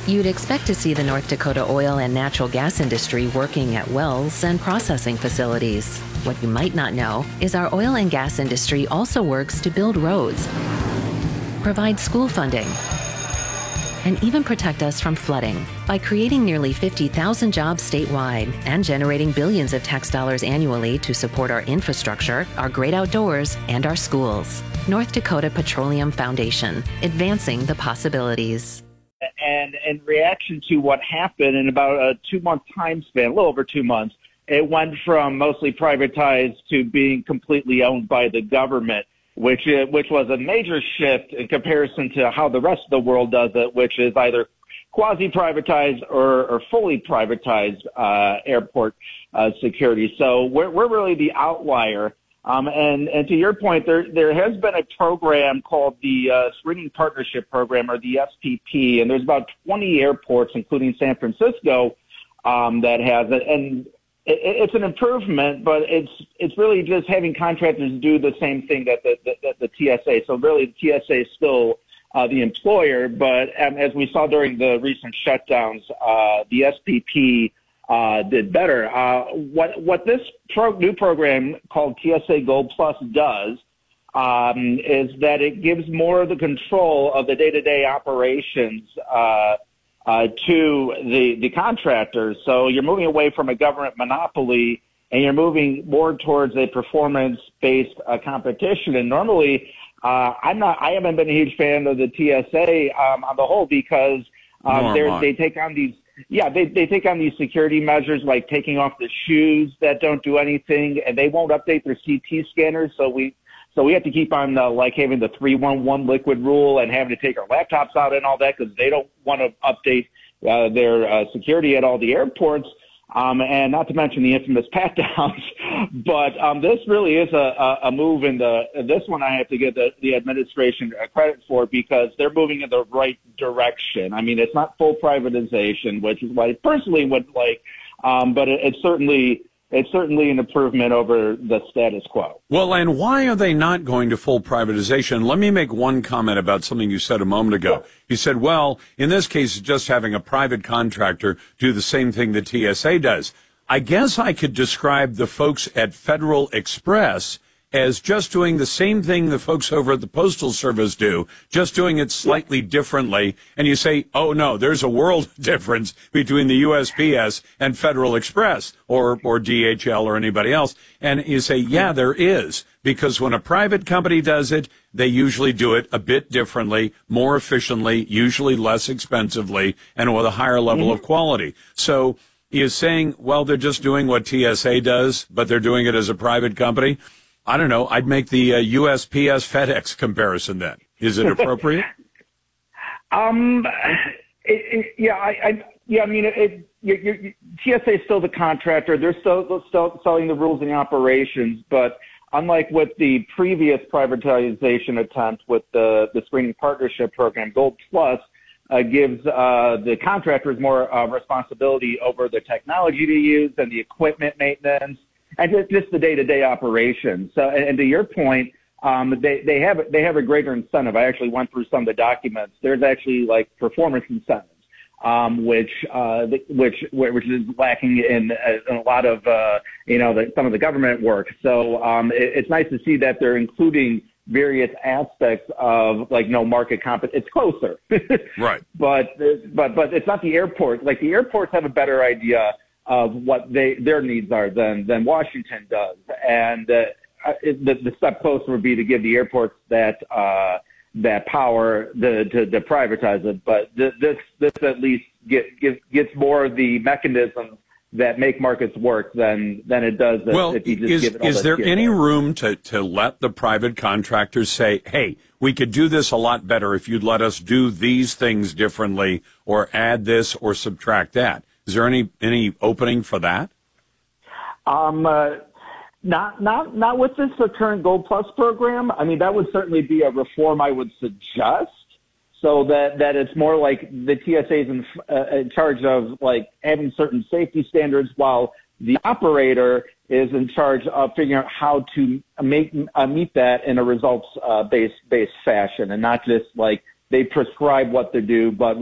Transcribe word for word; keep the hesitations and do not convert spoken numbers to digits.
You'd expect to see the North Dakota oil and natural gas industry working at wells and processing facilities. What you might not know is our oil and gas industry also works to build roads, provide school funding, and even protect us from flooding by creating nearly fifty thousand jobs statewide and generating billions of tax dollars annually to support our infrastructure, our great outdoors, and our schools. North Dakota Petroleum Foundation, advancing the possibilities. And in reaction to what happened in about a two-month time span, a little over two months, it went from mostly privatized to being completely owned by the government, which is, which was a major shift in comparison to how the rest of the world does it, which is either quasi-privatized or, or fully privatized uh, airport uh, security. So we're, we're really the outlier. Um, and, and to your point, there there has been a program called the uh, Screening Partnership Program, or the S P P, and there's about twenty airports, including San Francisco, um, that has it. And it, it's an improvement, but it's it's really just having contractors do the same thing that the, the, the T S A. So really, the T S A is still uh, the employer, but um, as we saw during the recent shutdowns, uh, the S P P Uh, did better. Uh, what what this pro- new program called T S A Gold Plus does um, is that it gives more of the control of the day-to-day operations uh, uh, to the the contractors. So you're moving away from a government monopoly, and you're moving more towards a performance-based uh, competition. And normally, uh, I'm not. I haven't been a huge fan of the T S A um, on the whole because um, they they take on these. Yeah, they they take on these security measures like taking off the shoes that don't do anything, and they won't update their C T scanners. So we so we have to keep on uh, like having the three one one liquid rule and having to take our laptops out and all that because they don't want to update uh, their uh, security at all the airports. Um, and not to mention the infamous pat downs, but um, this really is a, a move in the. This one I have to give the, the administration credit for because they're moving in the right direction. I mean, it's not full privatization, which is what I personally would like, um, but it, it's certainly it's certainly an improvement over the status quo. Well, and why are they not going to full privatization? Let me make one comment about something you said a moment ago. Sure. You said, well, in this case, just having a private contractor do the same thing the T S A does. I guess I could describe the folks at Federal Express as just doing the same thing the folks over at the Postal Service do, just doing it slightly differently. And you say, oh, no, there's a world difference between the U S P S and Federal Express or, or D H L or anybody else. And you say, yeah, there is, because when a private company does it, they usually do it a bit differently, more efficiently, usually less expensively, and with a higher level mm-hmm. of quality. So you're saying, well, they're just doing what T S A does, but they're doing it as a private company. I don't know. I'd make the uh, U S P S FedEx comparison then. Is it appropriate? um, it, it, yeah, I, I, yeah, I mean, it, it, you, you, T S A is still the contractor. They're still, they're still selling the rules and the operations. But unlike with the previous privatization attempt with the, the Screening Partnership Program, Gold Plus uh, gives uh, the contractors more uh, responsibility over the technology to use and the equipment maintenance. And just, just the day-to-day operations. So, and, and to your point, um, they, they have they have a greater incentive. I actually went through some of the documents. There's actually like performance incentives, um, which uh, which which is lacking in, in a lot of uh, you know the, some of the government work. So um, it, it's nice to see that they're including various aspects of like no market comp. It's closer, right? But but but it's not the airport. Like the airports have a better idea of what they their needs are than than Washington does, and uh, it, the, the step closer would be to give the airports that uh, that power the, to, to privatize it. But th- this this at least get, get, gets more of the mechanisms that make markets work than than it does if, well, if you just is, give it all is there any there. room to, to let the private contractors say, hey, we could do this a lot better if you'd let us do these things differently or add this or subtract that? Is there any any opening for that? Um, uh, not not not with this uh, current Gold Plus program. I mean, that would certainly be a reform I would suggest, so that, that it's more like the T S A is in, uh, in charge of like having certain safety standards, while the operator is in charge of figuring out how to make uh, meet that in a results uh, based based fashion, and not just like they prescribe what to do, but